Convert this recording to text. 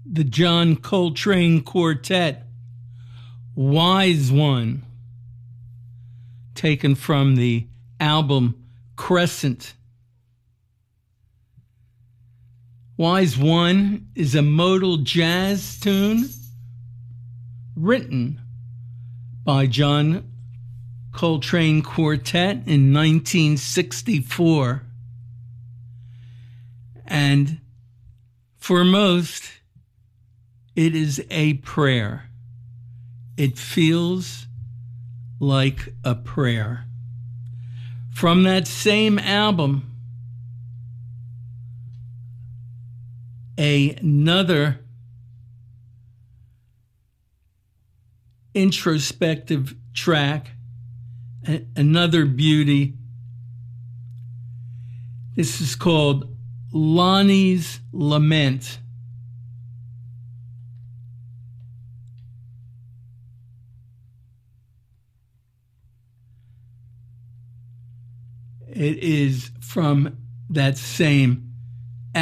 the John Coltrane Quartet, Wise One, taken from the album Crescent. Wise One is a modal jazz tune written by John Coltrane Quartet in 1964. And for most, it is a prayer. It feels like a prayer. From that same album, another introspective track, another beauty. This is called Lonnie's Lament. It is from that same